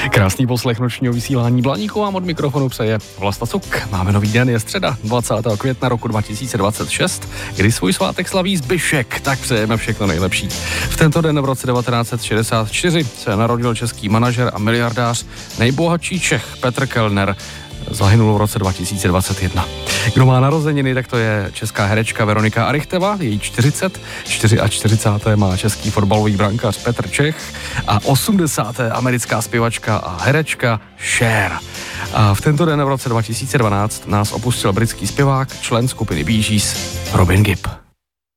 Krásný poslech nočního vysílání Blaníku vám od mikrofonu přeje Vlasta Cuk. Máme nový den, je středa 20. května roku 2026, kdy svůj svátek slaví Zbyšek, tak přejeme všechno nejlepší. V tento den v roce 1964 se narodil český manažer a miliardář, nejbohatší Čech Petr Kellner. Zahynul v roce 2021. Kdo má narozeniny, tak to je česká herečka Veronika Arichteva, její 44. má český fotbalový brankář Petr Čech a 80. americká zpěvačka a herečka Cher. A v tento den v roce 2012 nás opustil britský zpěvák, člen skupiny Bee Gees Robin Gibb.